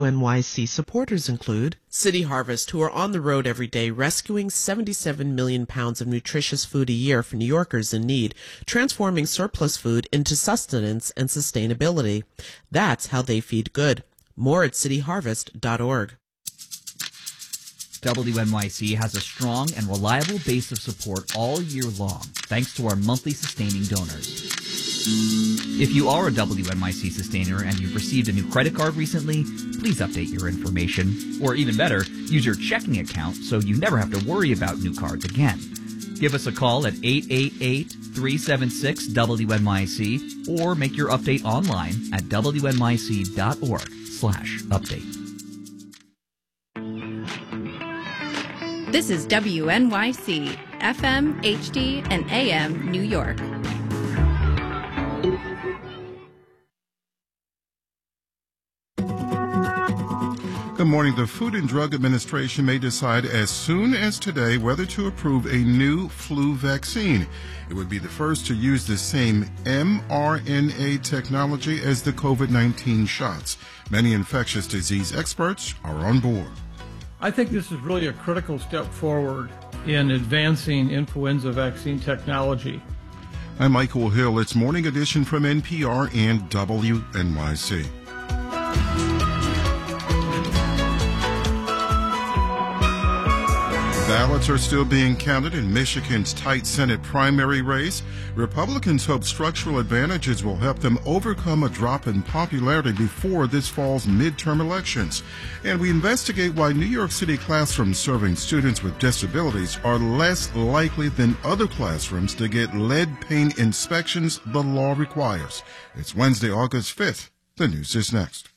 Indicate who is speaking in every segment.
Speaker 1: WNYC supporters include City Harvest, who are on the road every day rescuing 77 million pounds of nutritious food a year for New Yorkers in need, transforming surplus food into sustenance and sustainability. That's how they feed good. More at cityharvest.org.
Speaker 2: WNYC has a strong and reliable base of support all year long, thanks to our monthly sustaining donors. If you are a WNYC sustainer and you've received a new credit card recently, please update your information. Or even better, use your checking account so you never have to worry about new cards again. Give us a call at 888-376-WNYC or make your update online at WNYC.org/update.
Speaker 3: This is WNYC, FM, HD, and AM, New York.
Speaker 4: Good morning. The Food and Drug Administration may decide as soon as today whether to approve a new flu vaccine. It would be the first to use the same mRNA technology as the COVID-19 shots. Many infectious disease experts are on board.
Speaker 5: I think this is really a critical step forward in advancing influenza vaccine technology.
Speaker 4: I'm Michael Hill. It's Morning Edition from NPR and WNYC. Ballots are still being counted in Michigan's tight Senate primary race. Republicans hope structural advantages will help them overcome a drop in popularity before this fall's midterm elections. And we investigate why New York City classrooms serving students with disabilities are less likely than other classrooms to get lead paint inspections the law requires. It's Wednesday, August 5th. The news is next.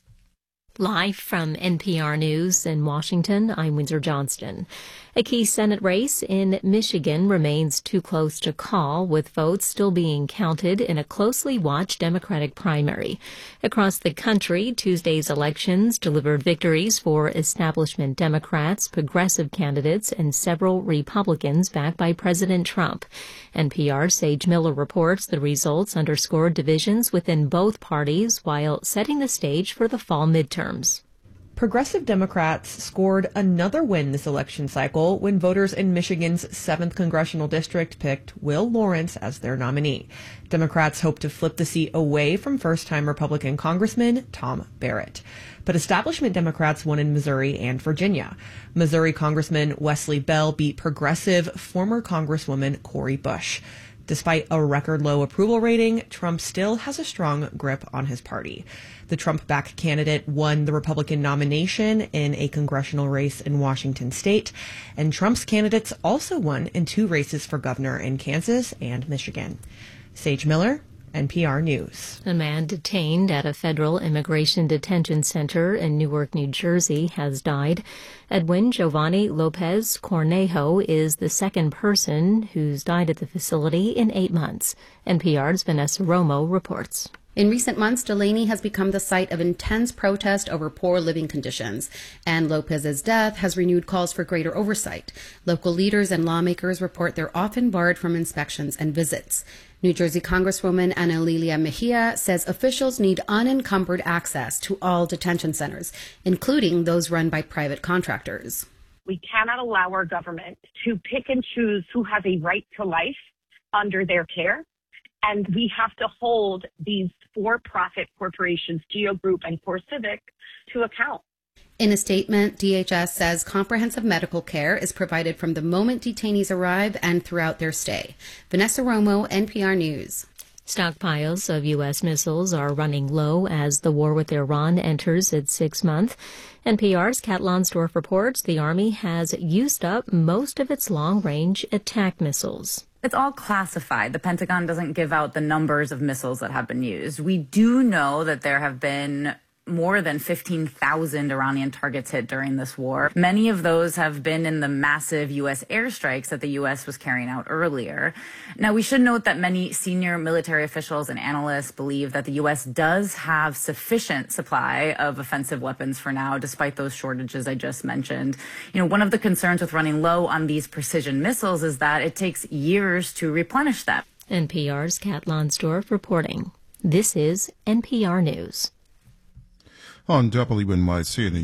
Speaker 6: Live from NPR News in Washington, I'm Windsor Johnston. A key Senate race in Michigan remains too close to call, with votes still being counted in a closely watched Democratic primary. Across the country, Tuesday's elections delivered victories for establishment Democrats, progressive candidates, and several Republicans backed by President Trump. NPR's Sage Miller reports the results underscored divisions within both parties while setting the stage for the fall midterms.
Speaker 7: Progressive Democrats scored another win this election cycle when voters in Michigan's 7th congressional district picked Will Lawrence as their nominee. Democrats hope to flip the seat away from first-time Republican Congressman Tom Barrett. But establishment Democrats won in Missouri and Virginia. Missouri Congressman Wesley Bell beat progressive former Congresswoman Cori Bush. Despite a record-low approval rating, Trump still has a strong grip on his party. The Trump-backed candidate won the Republican nomination in a congressional race in Washington state, and Trump's candidates also won in 2 races for governor in Kansas and Michigan. Sage Miller, NPR News.
Speaker 6: A man detained at a federal immigration detention center in Newark, New Jersey, has died. Edwin Giovanni Lopez Cornejo is the second person who's died at the facility in 8 months. NPR's Vanessa Romo reports.
Speaker 8: In recent months, Delaney has become the site of intense protest over poor living conditions, and Lopez's death has renewed calls for greater oversight. Local leaders and lawmakers report they're often barred from inspections and visits. New Jersey Congresswoman Ana Lilia Mejia says officials need unencumbered access to all detention centers, including those run by private contractors.
Speaker 9: We cannot allow our government to pick and choose who has a right to life under their care. And we have to hold these for-profit corporations, Geo Group and CoreCivic, to account.
Speaker 8: In a statement, DHS says comprehensive medical care is provided from the moment detainees arrive and throughout their stay. Vanessa Romo, NPR News.
Speaker 6: Stockpiles of U.S. missiles are running low as the war with Iran enters its 6th month. NPR's Kat Lonsdorf reports the Army has used up most of its long-range attack missiles.
Speaker 10: It's all classified. The Pentagon doesn't give out the numbers of missiles that have been used. We do know that there have been more than 15,000 Iranian targets hit during this war. Many of those have been in the massive U.S. airstrikes that the U.S. was carrying out earlier. Now, we should note that many senior military officials and analysts believe that the U.S. does have sufficient supply of offensive weapons for now, despite those shortages I just mentioned. You know, one of the concerns with running low on these precision missiles is that it takes years to replenish them.
Speaker 6: NPR's Kat Lonsdorf reporting. This is NPR News.
Speaker 4: On WNYC in the